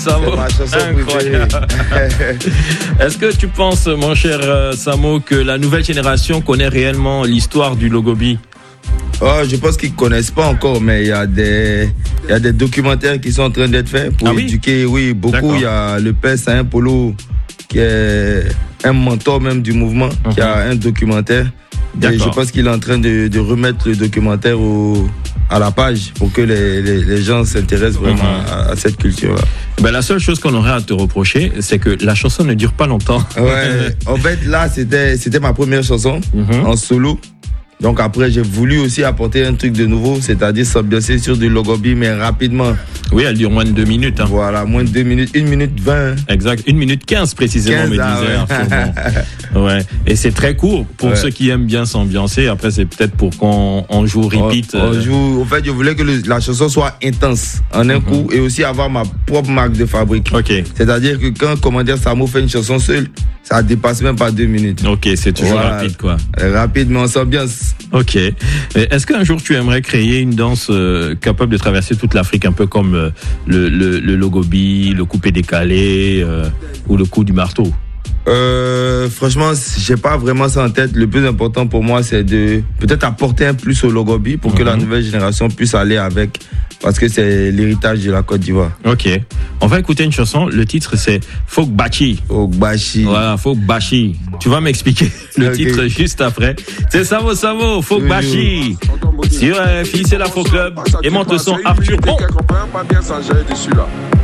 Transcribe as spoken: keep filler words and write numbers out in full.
Samo, incroyable. Est-ce que tu penses, mon cher euh, Samo, que la nouvelle génération connaît réellement l'histoire du Logobi? Oh, je pense qu'ils ne connaissent pas encore, mais il y a des, il y a des documentaires qui sont en train d'être faits pour ah oui? éduquer, oui, beaucoup. D'accord. Il y a le père Saint Polo, qui est un mentor même du mouvement, uh-huh. qui a un documentaire. Et je pense qu'il est en train de, de remettre le documentaire au, à la page pour que les, les, les gens s'intéressent vraiment mmh. à, à cette culture-là. Ben, la seule chose qu'on aurait à te reprocher, c'est que la chanson ne dure pas longtemps. Ouais, en fait, là, c'était, c'était ma première chanson mmh. en solo. Donc après, j'ai voulu aussi apporter un truc de nouveau, c'est-à-dire s'ambiancer sur du Logobi, mais rapidement. Oui, elle dure moins de deux minutes. Hein. Voilà, moins de deux minutes, une minute vingt. Exact, une minute quinze précisément, quinze, me disait. Ouais. ouais. Et c'est très court pour ouais. ceux qui aiment bien s'ambiancer. Après, c'est peut-être pour qu'on on joue repeat. On, on joue. En fait, je voulais que le, la chanson soit intense en un mm-hmm. coup et aussi avoir ma propre marque de fabrique. Ok. C'est-à-dire que quand Commander Samo fait une chanson seule, ça dépasse même pas deux minutes. Ok, c'est toujours voilà. rapide, quoi. Rapide, mais on s'ambiance. Ok. Est-ce qu'un jour tu aimerais créer une danse euh, capable de traverser toute l'Afrique, un peu comme euh, le, le, le Logobi, le coupé décalé euh, ou le coup du marteau? Euh, franchement, j'ai pas vraiment ça en tête. Le plus important pour moi, c'est de peut-être apporter un plus au Logobi pour mm-hmm. que la nouvelle génération puisse aller avec, parce que c'est l'héritage de la Côte d'Ivoire. Ok. On va écouter une chanson. Le titre, c'est Fogbachi. Fogbachi. Voilà, Fogbachi. Tu vas m'expliquer le okay. titre juste après. C'est Samo Samo, Fogbachi. Sur R F I, c'est la Faux Club. Et monte le son Arthur Bon.